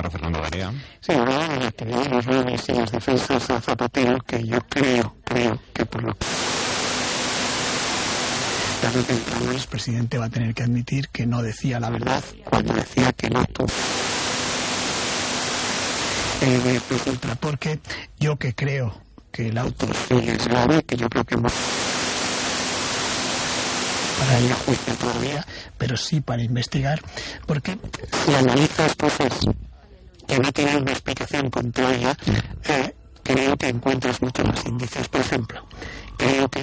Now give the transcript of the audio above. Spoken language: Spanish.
ahora Fernando Garea. Sí, hablaba de la actividad de los Rubis y las defensas a Zapatero, que yo creo que por lo tarde o temprano el expresidente va a tener que admitir que no decía la verdad cuando decía que no tuvo resulta, porque yo que creo que el auto es grave, que yo creo que para ir a juicio todavía, pero sí para investigar, porque si analizas cosas que no tienen una explicación contraria, creo que encuentras muchos más indicios. Por ejemplo, creo que